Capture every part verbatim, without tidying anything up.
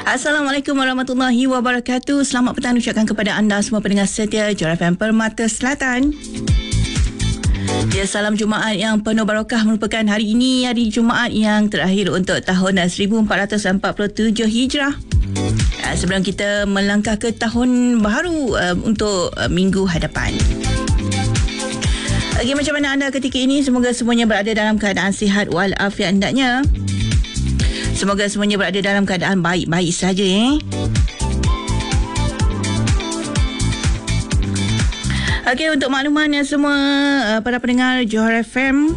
Assalamualaikum warahmatullahi wabarakatuh. Selamat petang ucapkan kepada anda semua pendengar setia Johor F M Permata Selatan. Ya, salam Jumaat yang penuh barakah. Merupakan hari ini hari Jumaat yang terakhir untuk tahun seribu empat ratus empat puluh tujuh Hijrah. Ya, sebelum kita melangkah ke tahun baru uh, untuk uh, minggu hadapan. Okey, macam mana anda ketika ini? Semoga semuanya berada dalam keadaan sihat walafiat hendaknya. Semoga semuanya berada dalam keadaan baik-baik saja. Eh? Okey, untuk makluman semua uh, para pendengar Johor F M,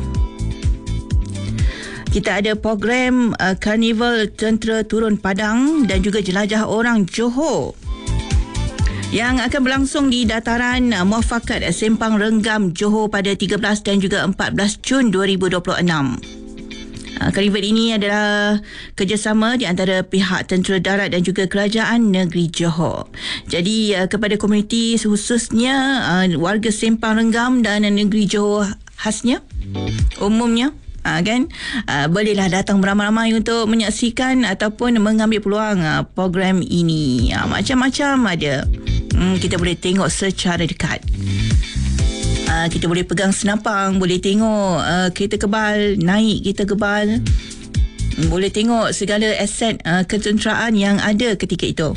kita ada program uh, Karnival Tentera Turun Padang dan juga Jelajah Orang Johor yang akan berlangsung di dataran uh, Muafakat Sempang Renggam Johor pada tiga belas dan juga empat belas Jun dua ribu dua puluh enam. Karnival ini adalah kerjasama di antara pihak Tentera Darat dan juga Kerajaan Negeri Johor. Jadi kepada komuniti khususnya warga Sempang Renggam dan Negeri Johor khasnya, umumnya, Ha, kan ha, bolehlah datang beramai-ramai untuk menyaksikan ataupun mengambil peluang ha, program ini. Ha, macam-macam ada. Hmm, kita boleh tengok secara dekat. Uh, kita boleh pegang senapang, boleh tengok uh, kereta kebal, naik kereta kebal, boleh tengok segala aset uh, ketenteraan yang ada ketika itu.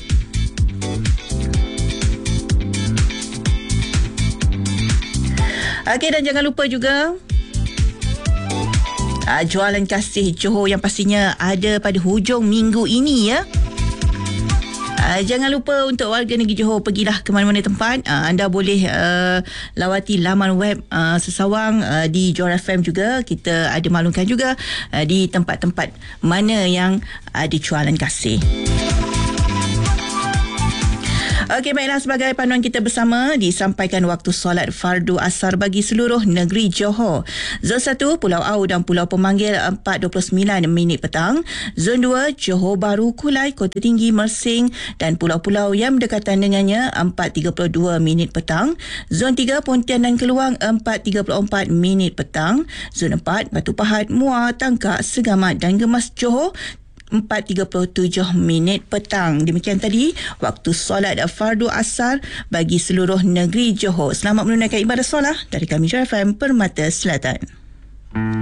Okey, dan jangan lupa juga uh, jualan kasih Johor yang pastinya ada pada hujung minggu ini, ya. Uh, jangan lupa untuk warga negeri Johor, pergilah ke mana-mana tempat. Uh, anda boleh uh, lawati laman web uh, Sesawang uh, di Johor F M juga. Kita ada maklumkan juga uh, di tempat-tempat mana yang ada jualan kasih. Okey, baiklah, sebagai panduan kita bersama, disampaikan waktu solat fardu asar bagi seluruh negeri Johor. Zon satu Pulau Au dan Pulau Pemanggil empat dua puluh sembilan minit petang. Zon dua Johor Bahru, Kulai, Kota Tinggi, Mersing dan pulau-pulau yang berdekatan dengannya empat tiga puluh dua minit petang. Zon tiga Pontianan Keluang empat tiga puluh empat minit petang. Zon empat Batu Pahat, Muar, Tangkak, Segamat dan Gemas Johor empat tiga puluh tujuh minit petang. Demikian tadi waktu solat fardu asar bagi seluruh negeri Johor. Selamat menunaikan ibadah solat dari kami Johor F M Permata Selatan.